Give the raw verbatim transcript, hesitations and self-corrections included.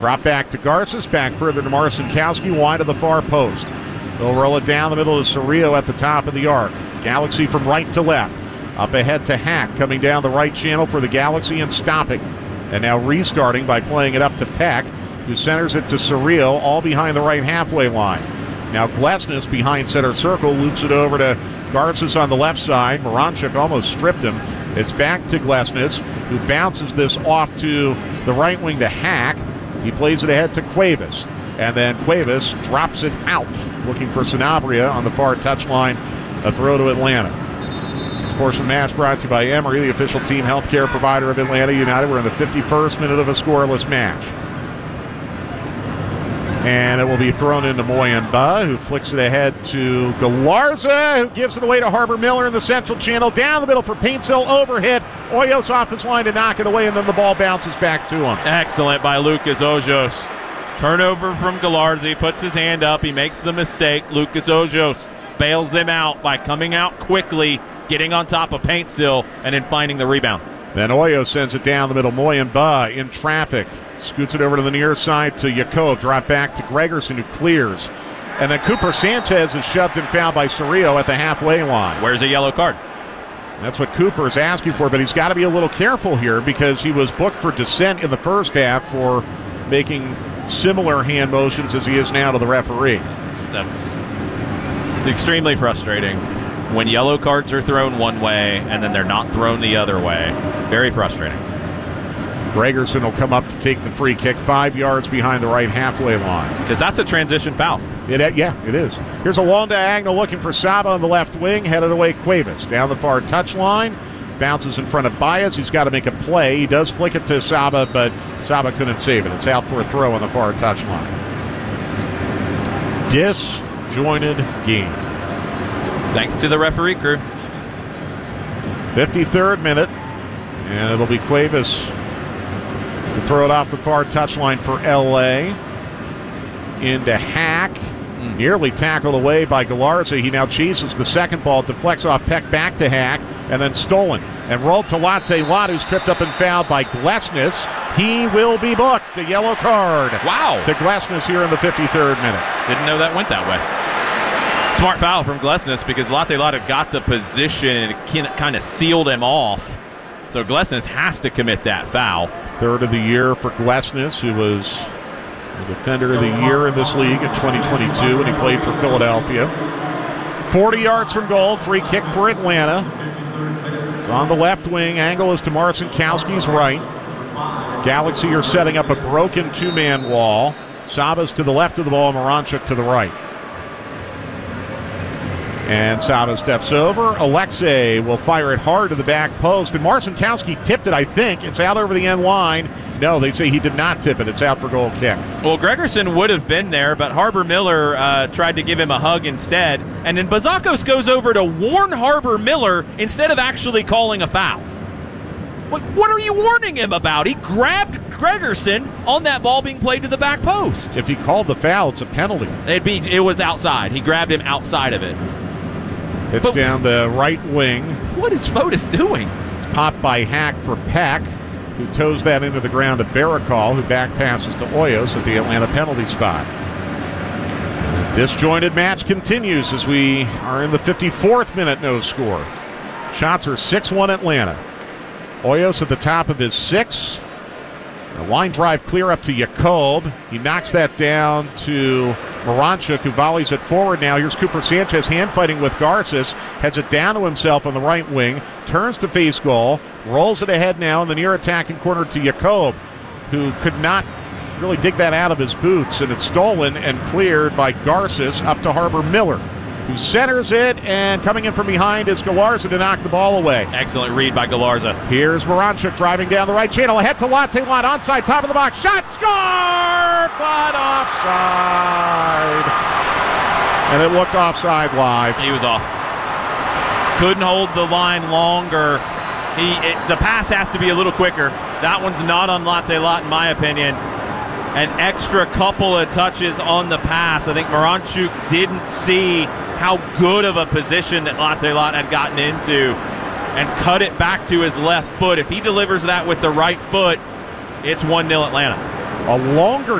Drop back to Garces, back further to Marcinkowski, wide of the far post. They'll roll it down the middle to Cerrillo at the top of the arc. Galaxy from right to left. Up ahead to Hack, coming down the right channel for the Galaxy and stopping. And now restarting by playing it up to Peck, who centers it to Cerrillo, all behind the right halfway line. Now Glesnes behind center circle, loops it over to Garces on the left side. Moranchuk almost stripped him. It's back to Glesnes, who bounces this off to the right wing to Hack. He plays it ahead to Cuevas. And then Cuevas drops it out, looking for Sanabria on the far touchline. A throw to Atlanta. This portion of the match brought to you by Emory, the official team healthcare provider of Atlanta United. We're in the fifty-first minute of a scoreless match. And it will be thrown into Moyamba, who flicks it ahead to Galarza, who gives it away to Harbor Miller in the central channel. Down the middle for Paintsill, overhit. Hoyos off his line to knock it away, and then the ball bounces back to him. Excellent by Lucas Ojos. Turnover from Galarza. He puts his hand up. He makes the mistake. Lucas Ojos bails him out by coming out quickly, getting on top of Paintsill, and then finding the rebound. Then Hoyos sends it down the middle. Moyamba in traffic. Scoots it over to the near side to Yacob. Drop back to Gregerson, who clears. And then Cooper Sanchez is shoved and fouled by Cerrillo at the halfway line. Where's a yellow card? That's what Cooper is asking for, but he's got to be a little careful here because he was booked for dissent in the first half for making similar hand motions as he is now to the referee. That's it's extremely frustrating when yellow cards are thrown one way and then they're not thrown the other way. Very frustrating. Gregerson will come up to take the free kick five yards behind the right halfway line. Because that's a transition foul. It, yeah, it is. Here's a long diagonal looking for Saba on the left wing, headed away Cuevas. Down the far touchline, bounces in front of Baez. He's got to make a play. He does flick it to Saba, but Saba couldn't save it. It's out for a throw on the far touchline. Disjointed game. Thanks to the referee crew. fifty-third minute, and it'll be Cuevas to throw it off the far touchline for L A. Into Hack. Mm. Nearly tackled away by Galarza. He now chases the second ball, deflects off Peck back to Hack, and then stolen. And rolled to Latte Lott, who's tripped up and fouled by Glesnes. He will be booked. A yellow card. Wow. To Glesnes here in the fifty-third minute. Didn't know that went that way. Smart foul from Glesnes because Latte Lott had got the position and it kind of sealed him off. So Glesnes has to commit that foul. Third of the year for Glesnes, who was the defender of the year in this league in twenty twenty-two when he played for Philadelphia. forty yards from goal, free kick for Atlanta. It's on the left wing. Angle is to Marcinkowski's right. Galaxy are setting up a broken two-man wall. Saba's to the left of the ball, Moranchuk to the right. And Saba steps over. Alexei will fire it hard to the back post. And Marcinkowski tipped it, I think. It's out over the end line. No, they say he did not tip it. It's out for goal kick. Well, Gregerson would have been there, but Harbor Miller uh, tried to give him a hug instead. And then Bazakos goes over to warn Harbor Miller instead of actually calling a foul. What, what are you warning him about? He grabbed Gregerson on that ball being played to the back post. If he called the foul, it's a penalty. It'd be, it was outside. He grabbed him outside of it. It's but down the right wing. What is Fotis doing? It's popped by Hack for Peck, who toes that into the ground to Barakal, who back passes to Hoyos at the Atlanta penalty spot. Disjointed match continues as we are in the fifty-fourth minute, no score. Shots are six one Atlanta. Hoyos at the top of his six. A line drive clear up to Yacob. He knocks that down to Moranchuk, who volleys it forward now. Here's Cooper Sanchez hand fighting with Garces. Heads it down to himself on the right wing. Turns to face goal. Rolls it ahead now in the near attacking corner to Yacob, who could not really dig that out of his boots. And it's stolen and cleared by Garces up to Harbor Miller, who centers it, and coming in from behind is Galarza to knock the ball away. Excellent read by Galarza. Here's Moranchuk driving down the right channel, ahead to Latte Lott, onside, top of the box, shot, score, but offside. And it looked offside live. He was off. Couldn't hold the line longer. He it, the pass has to be a little quicker. That one's not on Latte Lott, in my opinion. An extra couple of touches on the pass. I think Moranchuk didn't see how good of a position that Latte Lott had gotten into and cut it back to his left foot. If he delivers that with the right foot, it's one nil Atlanta. A longer